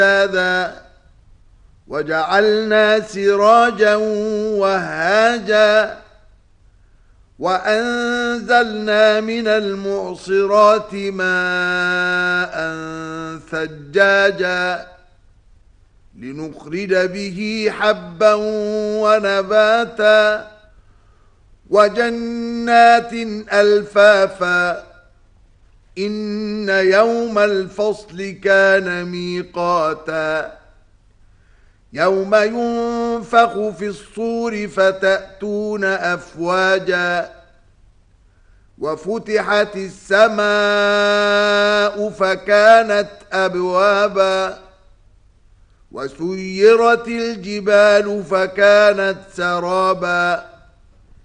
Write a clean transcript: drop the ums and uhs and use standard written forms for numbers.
هذا وجعلنا سراجا وهاجا وأنزلنا من المعصرات ماء ثجاجا لنخرج به حبا ونباتا وجنات ألفافا إن يوم الفصل كان ميقاتا يوم ينفخ في الصور فتأتون أفواجا وفتحت السماء فكانت أبوابا وسيرت الجبال فكانت سرابا